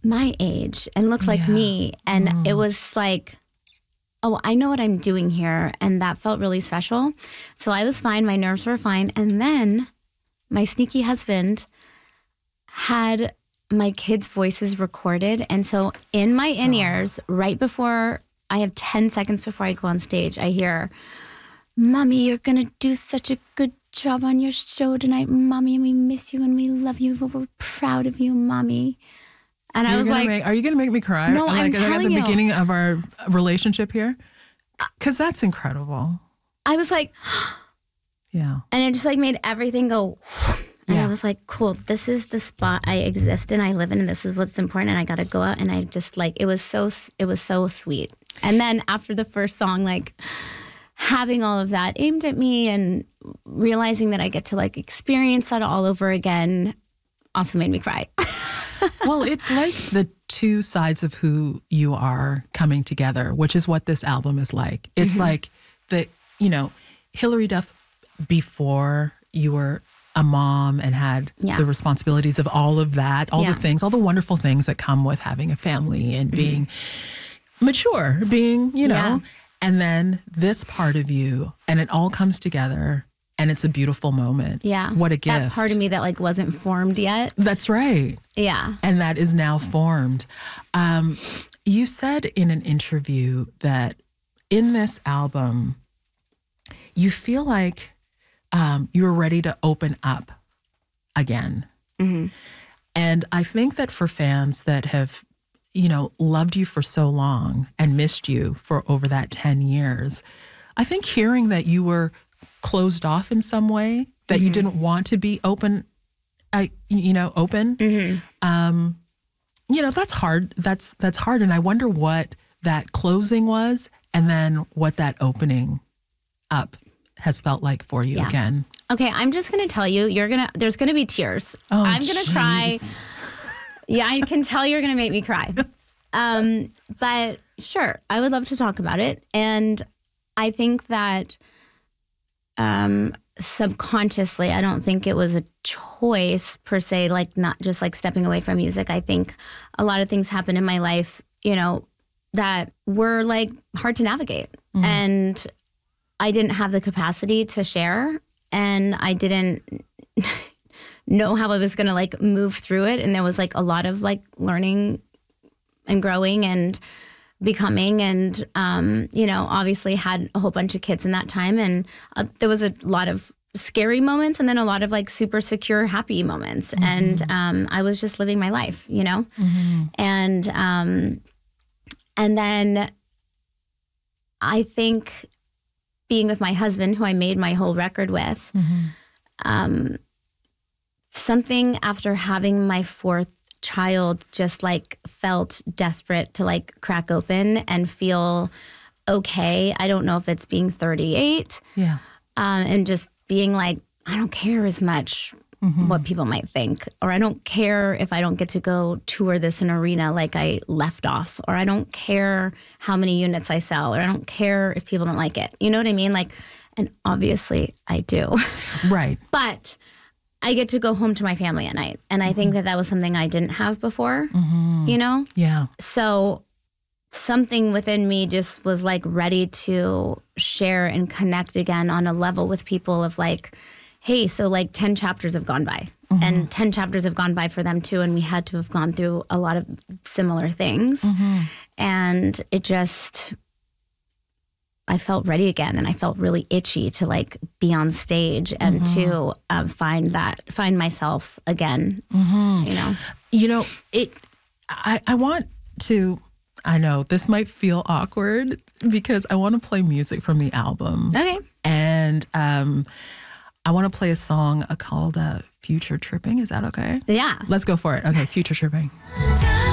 my age and looked like me. And it was like, oh, I know what I'm doing here. And that felt really special. So I was fine. My nerves were fine. And then my sneaky husband had my kids' voices recorded. And so in my in-ears, right before, I have 10 seconds before I go on stage, I hear, Mommy, you're going to do such a good job on your show tonight, Mommy, and we miss you and we love you. We're proud of you, Mommy. And I was like, are you going to make me cry? No, I'm telling at the beginning of our relationship here? Because that's incredible. I was like, yeah. And it just like made everything go. And I was like, cool, this is the spot I exist in, I live in, and this is what's important, and I got to go out. And I just like, it was so sweet. And then after the first song, like having all of that aimed at me and realizing that I get to like experience that all over again also made me cry. Well, it's like the two sides of who you are coming together, which is what this album is like. It's like Hilary Duff before you were a mom and had the responsibilities of all of that, all the things, all the wonderful things that come with having a family and being mature, being, and then this part of you, and it all comes together. And it's a beautiful moment. Yeah. What a gift. That part of me that like wasn't formed yet. That's right. Yeah. And that is now formed. You said in an interview that in this album, you feel like you're ready to open up again. Mm-hmm. And I think that for fans that have, loved you for so long and missed you for over that 10 years, I think hearing that you were closed off in some way, that you didn't want to be open, open. That's hard. That's hard. And I wonder what that closing was and then what that opening up has felt like for you again. Okay, I'm just going to tell you, there's going to be tears. Oh, I'm going to cry. Yeah, I can tell you're going to make me cry. But sure, I would love to talk about it. And I think that subconsciously, I don't think it was a choice per se, like not just like stepping away from music. I think a lot of things happened in my life, that were like hard to navigate. And I didn't have the capacity to share, and I didn't know how I was going to like move through it. And there was like a lot of like learning and growing and becoming, and obviously had a whole bunch of kids in that time, and there was a lot of scary moments and then a lot of like super secure, happy moments. And I was just living my life, and then I think being with my husband, who I made my whole record with, something after having my fourth child just like felt desperate to like crack open and feel okay. I don't know if it's being 38 and just being like, I don't care as much what people might think, or I don't care if I don't get to go tour this in arena like I left off, or I don't care how many units I sell, or I don't care if people don't like it. You know what I mean? Like, and obviously I do. Right. But I get to go home to my family at night. And I think that was something I didn't have before, Yeah. So something within me just was like ready to share and connect again on a level with people of like, hey, so like 10 chapters have gone by and 10 chapters have gone by for them too. And we had to have gone through a lot of similar things. And it just, I felt ready again, and I felt really itchy to like be on stage and to find myself again. I want to. I know this might feel awkward because I want to play music from the album. Okay. And I want to play a song called "Future Tripping." Is that okay? Yeah. Let's go for it. Okay, Future Tripping.